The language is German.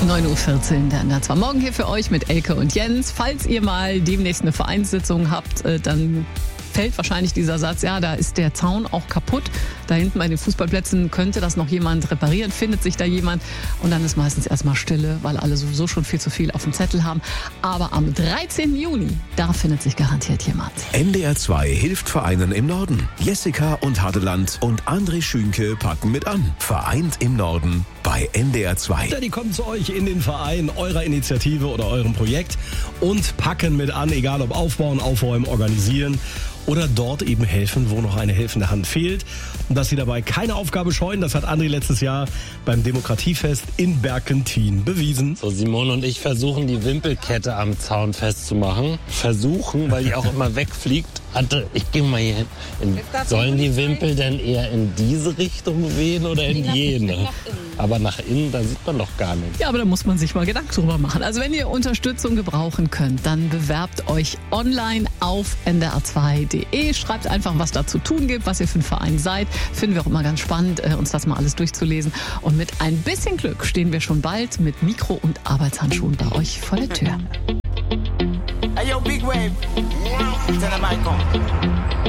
9:14 Uhr, der NDR2 Morgen hier für euch mit Elke und Jens. Falls ihr mal demnächst eine Vereinssitzung habt, dann fällt wahrscheinlich dieser Satz, ja, da ist der Zaun auch kaputt. Da hinten bei den Fußballplätzen könnte das noch jemand reparieren, findet sich da jemand. Und dann ist meistens erstmal Stille, weil alle sowieso schon viel zu viel auf dem Zettel haben. Aber am 13. Juni, da findet sich garantiert jemand. NDR2 hilft Vereinen im Norden. Jessica und Hadeland und André Schünke packen mit an. Vereint im Norden bei NDR2. Ja, die kommen zu euch in den Verein eurer Initiative oder eurem Projekt und packen mit an, egal ob aufbauen, aufräumen, organisieren oder dort eben helfen, wo noch eine helfende Hand fehlt. Und dass sie dabei keine Aufgabe scheuen, das hat André letztes Jahr beim Demokratiefest in Berkentin bewiesen. So, Simone und ich versuchen, die Wimpelkette am Zaun festzumachen. Versuchen, weil die auch immer wegfliegt. Warte, ich gehe mal hier hin. Sollen die Wimpel denn eher in diese Richtung wehen oder in jene? Aber nach innen, da sieht man doch gar nichts. Ja, aber da muss man sich mal Gedanken drüber machen. Also wenn ihr Unterstützung gebrauchen könnt, dann bewerbt euch online auf ndr2.de. Schreibt einfach, was da zu tun gibt, was ihr für ein Verein seid. Finden wir auch immer ganz spannend, uns das mal alles durchzulesen. Und mit ein bisschen Glück stehen wir schon bald mit Mikro- und Arbeitshandschuhen bei euch vor der Tür. Hey, yo, Big Wave. Tell them I come.